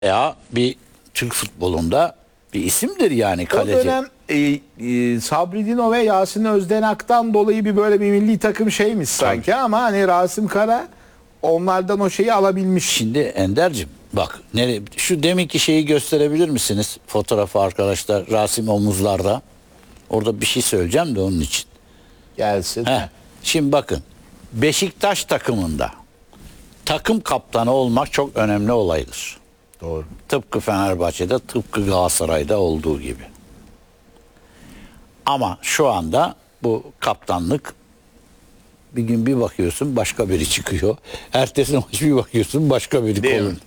Ya bir Türk futbolunda bir isimdir yani O kaleci. dönem Sabri Dino ve Yasin Özdenak'tan dolayı bir böyle bir milli takım şeymiş sanki ama hani Rasim Kara onlardan o şeyi alabilmiş. Şimdi Ender'cim bak şu deminki şeyi gösterebilir misiniz? Fotoğrafı arkadaşlar, Rasim omuzlarda. Orada bir şey söyleyeceğim de onun için. Gelsin. Şimdi bakın, Beşiktaş takımında takım kaptanı olmak çok önemli olaydır. Doğru. Tıpkı Fenerbahçe'de, tıpkı Galatasaray'da olduğu gibi. Ama şu anda bu kaptanlık, bir gün bir bakıyorsun başka biri çıkıyor. Ertesi maç bir bakıyorsun başka biri Değil mi? kolun.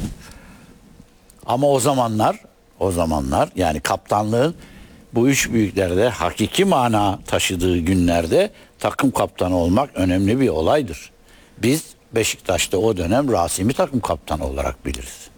Ama o zamanlar yani kaptanlığın bu üç büyüklerde hakiki mana taşıdığı günlerde takım kaptanı olmak önemli bir olaydır. Biz Beşiktaş'ta o dönem Rasim'i takım kaptanı olarak biliriz.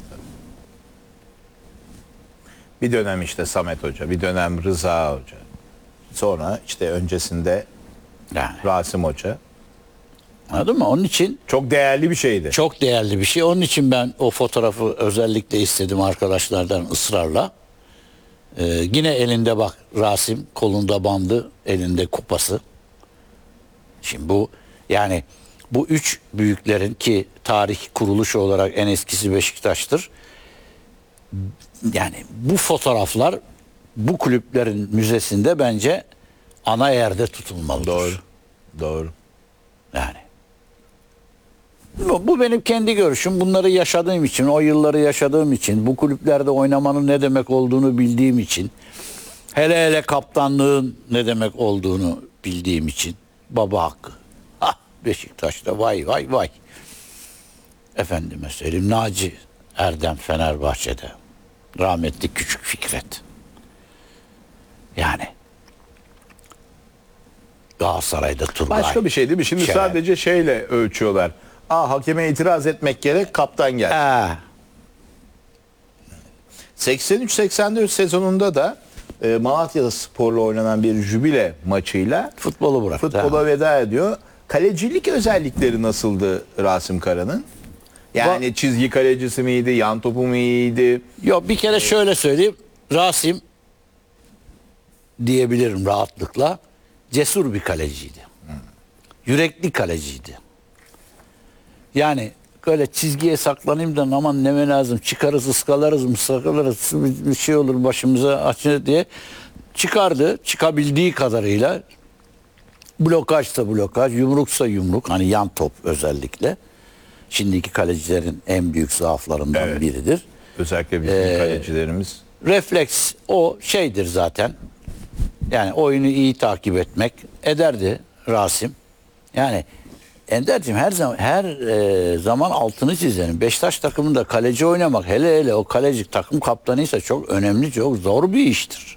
Bir dönem işte Samet Hoca, bir dönem Rıza Hoca. Sonra işte öncesinde Yani Rasim Hoca. anladın mı? Onun için Çok değerli bir şeydi. çok değerli bir şey. Onun için ben o fotoğrafı özellikle istedim arkadaşlardan ısrarla. Yine elinde bak Rasim, kolunda bandı, elinde kupası. Şimdi bu yani bu üç büyüklerin ki tarih kuruluşu olarak en eskisi Beşiktaş'tır. Yani bu fotoğraflar bu kulüplerin müzesinde bence ana yerde tutulmalıdır. Doğru. Doğru. Yani. Bu benim kendi görüşüm. Bunları yaşadığım için, o yılları yaşadığım için, bu kulüplerde oynamanın ne demek olduğunu bildiğim için, hele hele kaptanlığın ne demek olduğunu bildiğim için, baba hakkı. Beşiktaş'ta vay vay vay. Efendime söyleyeyim, Naci Erdem Fenerbahçe'de. Rahmetli Küçük Fikret. Yani Galatasaray'da Turgay. Başka bir şey değil mi? Şimdi Şener. sadece şeyle ölçüyorlar. Hakeme itiraz etmek gerek, kaptan gel. 83-84 sezonunda da Malatya Spor'la oynanan bir jübile maçıyla Futbolu bıraktı. futbola veda ediyor. Kalecilik özellikleri nasıldı Rasim Kara'nın? Yani çizgi kalecisi miydi, yan topu mu iyiydi? Yok, bir kere şöyle söyleyeyim. Rasim diyebilirim rahatlıkla. Cesur bir kaleciydi. Yürekli kaleciydi. Yani böyle çizgiye saklanayım da aman neme lazım, çıkarız ıskalarız mı saklarız, bir şey olur başımıza açı diye çıkardı. Çıkabildiği kadarıyla, blokajsa blokaj, yumruksa yumruk, hani yan top özellikle. Şimdiki kalecilerin en büyük zaaflarından Evet. biridir. Özellikle bizim kalecilerimiz. Refleks o şeydir zaten. Yani oyunu iyi takip etmek ederdi Rasim. Yani Ender'cim her zaman altını çizelim. Beşiktaş takımında kaleci oynamak, hele hele o kaleci takım kaptanıysa çok önemli, çok zor bir iştir.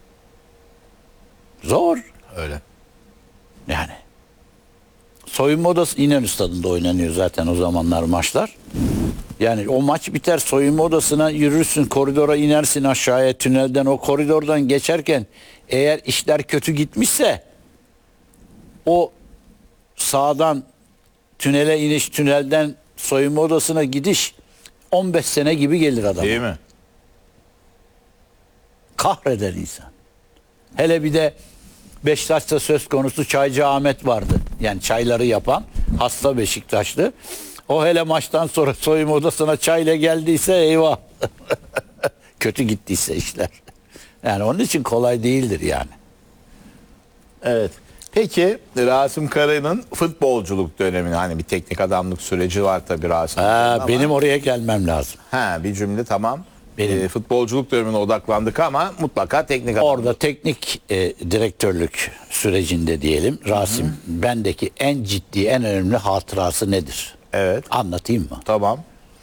Zor. Öyle. Yani. Soyunma odası İnönü Stadı'nda oynanıyor zaten o zamanlar maçlar. Yani o maç biter, soyunma odasına yürürsün, koridora inersin aşağıya tünelden. O koridordan geçerken eğer işler kötü gitmişse o sağdan tünele iniş, tünelden soyunma odasına gidiş 15 sene gibi gelir adama. Değil mi? Kahreder insan. Hele bir de Beşiktaş'ta söz konusu Çaycı Ahmet vardı. Yani çayları yapan hasta Beşiktaşlı. O hele maçtan sonra soyunma odasına çayla geldiyse eyvah. Kötü gittiyse işler. Yani onun için kolay değildir yani. Evet. Peki Rasim Kara'nın futbolculuk dönemini, hani bir teknik adamlık süreci var tabii Rasim Kara'nın ama- Benim oraya gelmem lazım. bir cümle tamam. Benim- Futbolculuk dönemine odaklandık ama mutlaka teknik adamlık. Orada teknik direktörlük sürecinde diyelim, Rasim bendeki en ciddi, en önemli hatırası nedir? Evet. Anlatayım mı? Tamam.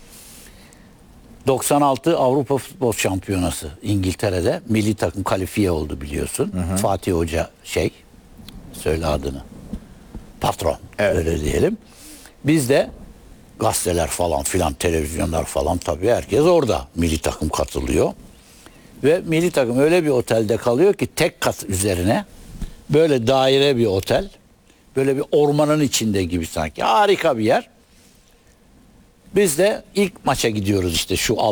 96 Avrupa Futbol Şampiyonası İngiltere'de milli takım kalifiye oldu biliyorsun. Fatih Hoca söyle adını. Patron. Evet. Öyle diyelim. Biz de gazeteler falan filan, televizyonlar falan, tabii herkes orada. Milli takım katılıyor. Ve milli takım öyle bir otelde kalıyor ki tek kat üzerine böyle daire bir otel. Böyle bir ormanın içinde gibi sanki. Harika bir yer. Biz de ilk maça gidiyoruz işte şu